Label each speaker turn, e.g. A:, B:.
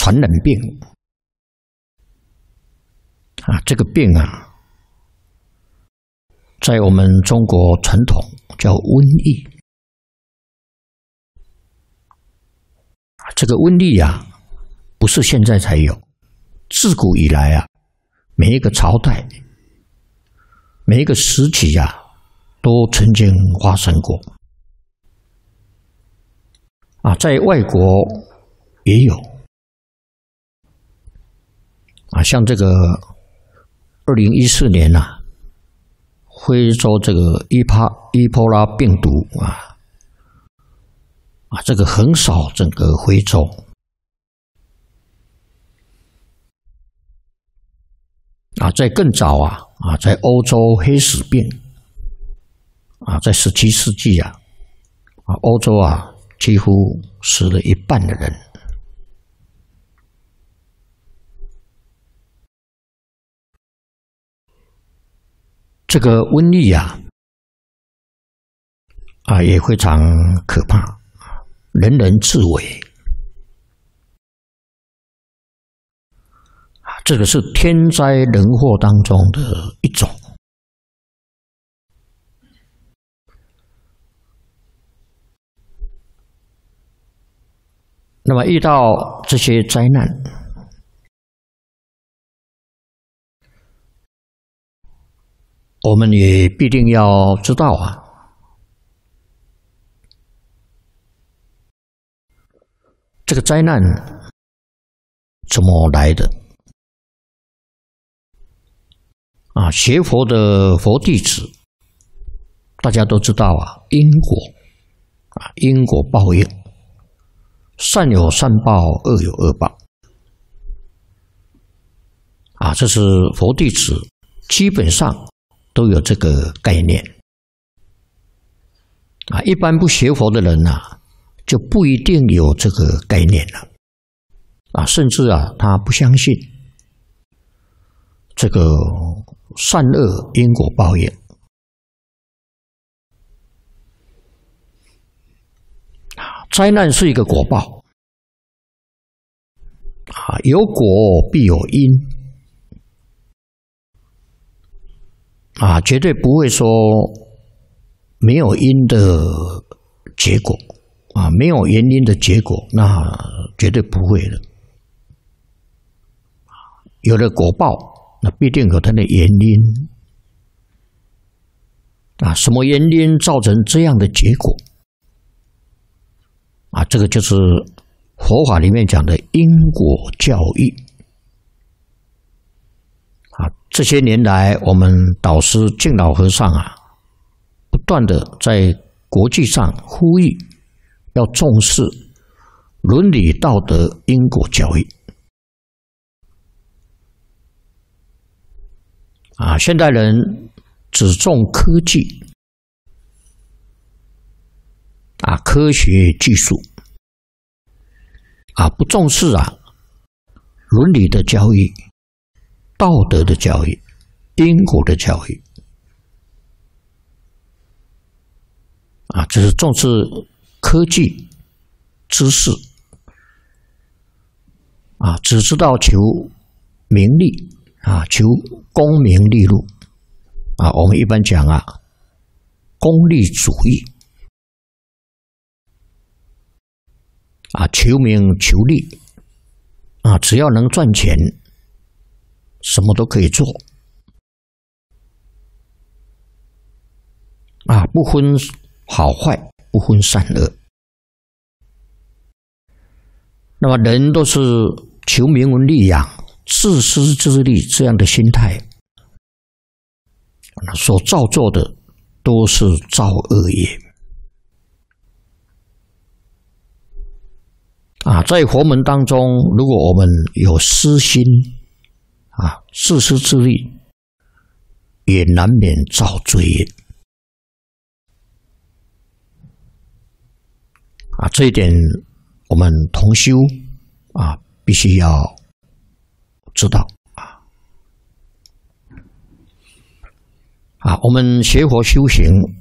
A: 传染病啊，这个病啊，在我们中国传统叫瘟疫。这个瘟疫啊，不是现在才有，自古以来啊，每一个朝代、每一个时期啊，都曾经发生过。啊，在外国也有。啊，像这个2014年啊，非洲这个伊波拉病毒这个横扫整个非洲。在更早在欧洲黑死病在17世纪欧洲几乎死了一半的人。这个瘟疫也非常可怕，人人自危。这个是天灾人祸当中的一种。那么遇到这些灾难，我们也必定要知道这个灾难怎么来的。学佛的佛弟子，大家都知道因果因果报应，善有善报，恶有恶报这是佛弟子基本上都有这个概念一般不学佛的人就不一定有这个概念了甚至他不相信这个善恶因果报应。灾难是一个果报有果必有因绝对不会说没有因的结果没有原因的结果，那绝对不会的。有了果报，那必定有它的原因什么原因造成这样的结果这个就是佛法里面讲的因果教育这些年来，我们导师净老和尚不断的在国际上呼吁要重视伦理道德因果教育现代人只重科技科学技术不重视伦理的教育、道德的教育、因果的教育只是重视科技知识只知道求名利求功名利禄我们一般讲功利主义求名求利只要能赚钱，什么都可以做不分好坏，不分善恶。那么人都是求名闻利养、自私自利这样的心态，所造作的都是造恶业在佛门当中，如果我们有私心自私自利，也难免造罪业这一点我们同修必须要知道我们学佛修行